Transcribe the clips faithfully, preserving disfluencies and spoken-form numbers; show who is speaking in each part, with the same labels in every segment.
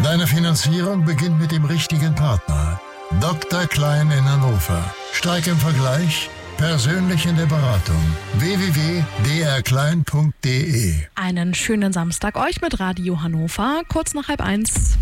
Speaker 1: Deine Finanzierung beginnt mit dem richtigen Partner. Doktor Klein in Hannover. Stark im Vergleich, persönlich in der Beratung. w w w punkt d r klein punkt d e.
Speaker 2: Einen schönen Samstag euch mit Radio Hannover, kurz nach halb eins.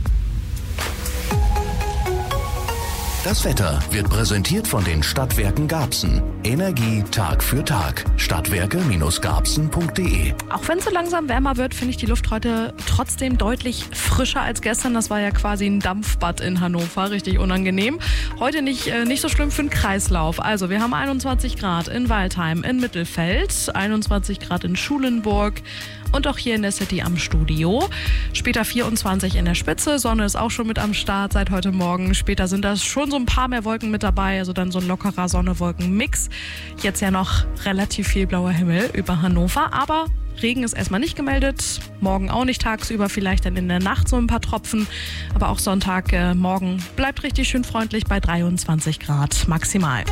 Speaker 3: Das Wetter wird präsentiert von den Stadtwerken Garbsen. Energie Tag für Tag. Stadtwerke Garbsen punkt d e.
Speaker 2: Auch wenn es so langsam wärmer wird, finde ich die Luft heute trotzdem deutlich frischer als gestern. Das war ja quasi ein Dampfbad in Hannover, richtig unangenehm. Heute nicht, äh, nicht so schlimm für den Kreislauf. Also wir haben einundzwanzig Grad in Waldheim, in Mittelfeld, einundzwanzig Grad in Schulenburg und auch hier in der City am Studio. Später vierundzwanzig in der Spitze, Sonne ist auch schon mit am Start seit heute Morgen. Später sind das schon so ein paar mehr Wolken mit dabei, also dann so ein lockerer Sonne-Wolken-Mix. Jetzt ja noch relativ viel blauer Himmel über Hannover, aber Regen ist erstmal nicht gemeldet. Morgen auch nicht, tagsüber vielleicht dann in der Nacht so ein paar Tropfen. Aber auch Sonntag, äh, morgen bleibt richtig schön freundlich bei dreiundzwanzig Grad maximal.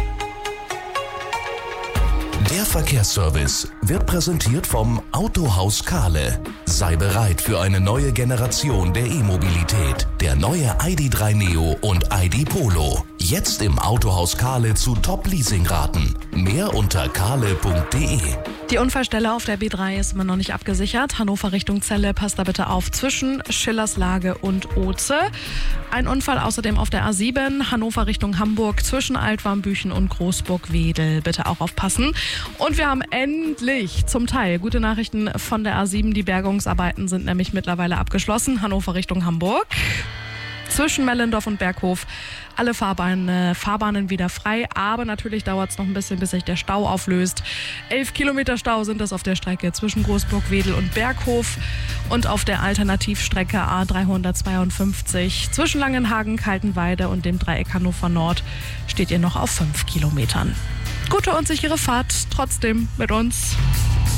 Speaker 3: Der Verkehrsservice wird präsentiert vom Autohaus Kahle. Sei bereit für eine neue Generation der E-Mobilität. Der neue I D drei Neo und I D Polo. Jetzt im Autohaus Kahle zu Top-Leasing-Raten. Mehr unter kahle punkt d e.
Speaker 2: Die Unfallstelle auf der B drei ist immer noch nicht abgesichert. Hannover Richtung Celle, passt da bitte auf, zwischen Schillerslage und Oze. Ein Unfall außerdem auf der A sieben, Hannover Richtung Hamburg, zwischen Altwarmbüchen und Großburg-Wedel. Bitte auch aufpassen. Und wir haben endlich zum Teil gute Nachrichten von der A sieben. Die Bergungsarbeiten sind nämlich mittlerweile abgeschlossen. Hannover Richtung Hamburg. Zwischen Mellendorf und Berghof alle Fahrbahnen, Fahrbahnen wieder frei, aber natürlich dauert es noch ein bisschen, bis sich der Stau auflöst. Elf Kilometer Stau sind das auf der Strecke zwischen Großburg-Wedel und Berghof und auf der Alternativstrecke A dreihundertzweiundfünfzig zwischen Langenhagen, Kaltenweide und dem Dreieck Hannover Nord steht ihr noch auf fünf Kilometern. Gute und sichere Fahrt trotzdem mit uns.